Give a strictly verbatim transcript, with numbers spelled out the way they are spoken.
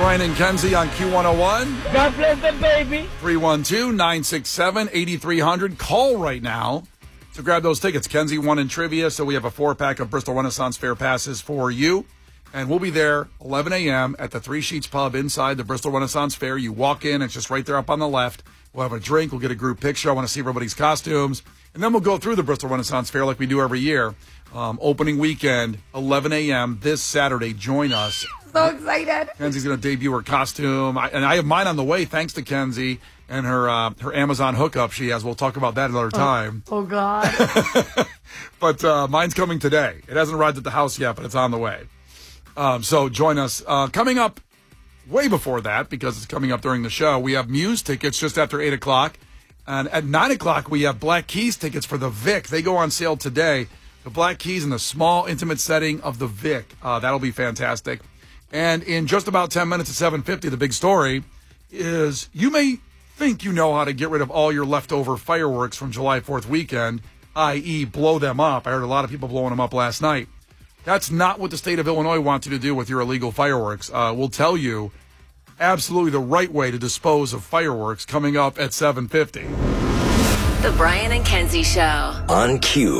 Brian and Kenzie on Q one oh one. God bless the baby. three one two, nine six seven, eight three zero zero. Call right now to grab those tickets. Kenzie won in trivia, so we have a four-pack of Bristol Renaissance Fair passes for you. And we'll be there eleven a.m. at the Three Sheets Pub inside the Bristol Renaissance Fair. You walk in, it's just right there up on the left. We'll have a drink. We'll get a group picture. I want to see everybody's costumes. And then we'll go through the Bristol Renaissance Fair like we do every year. Um, opening weekend, eleven a.m. this Saturday. Join us. So excited. Kenzie's going to debut her costume. I, and I have mine on the way, thanks to Kenzie and her uh, her Amazon hookup she has. We'll talk about that another time. Oh, oh God. But uh, mine's coming today. It hasn't arrived at the house yet, but it's on the way. Um, so join us. Uh, coming up way before that, because it's coming up during the show, we have Muse tickets just after eight o'clock. And at nine o'clock, we have Black Keys tickets for the Vic. They go on sale today. The Black Keys in the small, intimate setting of the Vic. Uh, that'll be fantastic. And in just about ten minutes at seven fifty, the big story is you may think you know how to get rid of all your leftover fireworks from July fourth weekend, that is blow them up. I heard a lot of people blowing them up last night. That's not what the state of Illinois wants you to do with your illegal fireworks. Uh, we'll tell you absolutely the right way to dispose of fireworks coming up at seven fifty. The Brian and Kenzie Show. On Q.